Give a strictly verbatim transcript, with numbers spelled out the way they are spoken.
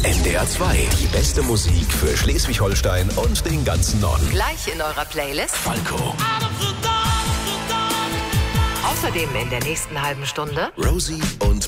N D R zwei. Die beste Musik für Schleswig-Holstein und den ganzen Norden. Gleich in eurer Playlist Falco. Außerdem in der nächsten halben Stunde Rosie und